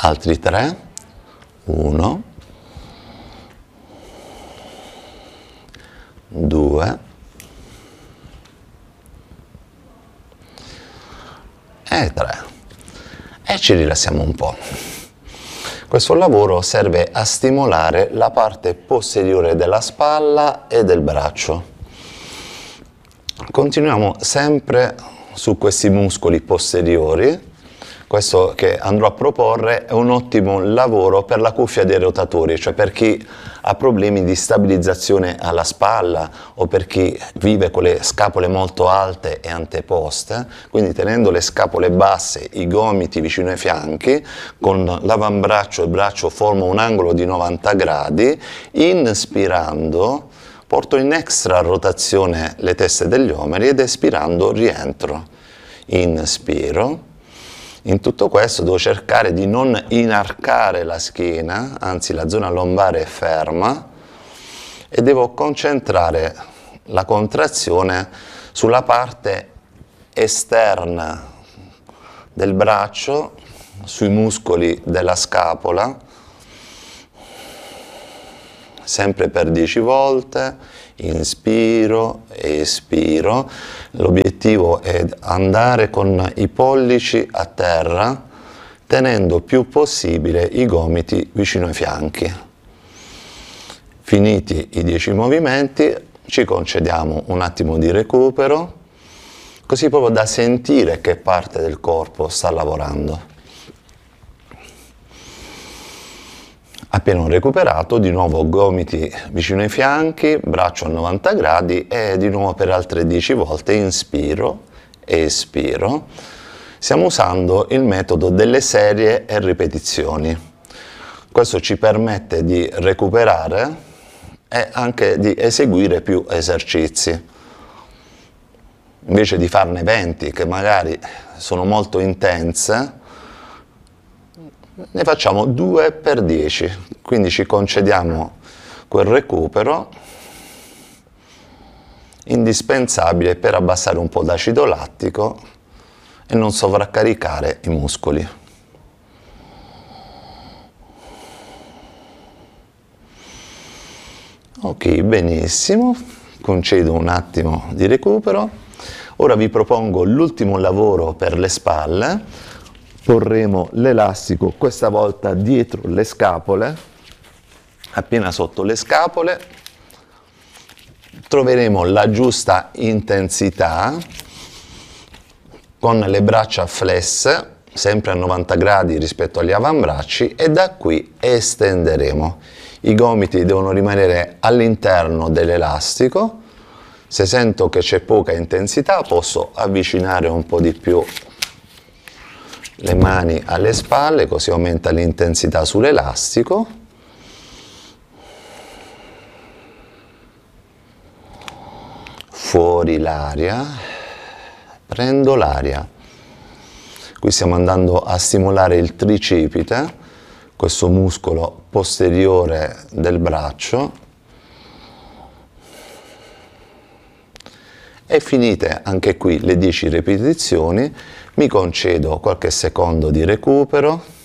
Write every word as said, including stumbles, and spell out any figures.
altri tre, uno, due e tre, e ci rilassiamo un po'. Questo lavoro serve a stimolare la parte posteriore della spalla e del braccio. Continuiamo sempre su questi muscoli posteriori. Questo che andrò a proporre è un ottimo lavoro per la cuffia dei rotatori, cioè per chi ha problemi di stabilizzazione alla spalla o per chi vive con le scapole molto alte e anteposte, quindi tenendo le scapole basse, i gomiti vicino ai fianchi, con l'avambraccio e il braccio formo un angolo di novanta gradi, inspirando porto in extra rotazione le teste degli omeri ed espirando rientro. Inspiro. In tutto questo devo cercare di non inarcare la schiena, anzi la zona lombare è ferma, e devo concentrare la contrazione sulla parte esterna del braccio, sui muscoli della scapola, sempre per dieci volte. Inspiro, espiro, l'obiettivo è andare con i pollici a terra, tenendo più possibile i gomiti vicino ai fianchi. Finiti i dieci movimenti, ci concediamo un attimo di recupero, così proprio da sentire che parte del corpo sta lavorando. Appena recuperato, di nuovo gomiti vicino ai fianchi, braccio a novanta gradi e di nuovo per altre dieci volte inspiro, espiro. Stiamo usando il metodo delle serie e ripetizioni. Questo ci permette di recuperare e anche di eseguire più esercizi. Invece di farne venti che magari sono molto intense, ne facciamo due per dieci, quindi ci concediamo quel recupero indispensabile per abbassare un po' d'acido lattico e non sovraccaricare i muscoli. Ok, benissimo, concedo un attimo di recupero. Ora vi propongo l'ultimo lavoro per le spalle. Porremo l'elastico questa volta dietro le scapole, appena sotto le scapole. Troveremo la giusta intensità con le braccia flesse, sempre a novanta gradi rispetto agli avambracci, e da qui estenderemo. I gomiti devono rimanere all'interno dell'elastico. Se sento che c'è poca intensità, posso avvicinare un po' di più le mani alle spalle, così aumenta l'intensità sull'elastico. Fuori l'aria, prendo l'aria. Qui stiamo andando a stimolare il tricipite, questo muscolo posteriore del braccio. E finite anche qui le dieci ripetizioni, mi concedo qualche secondo di recupero.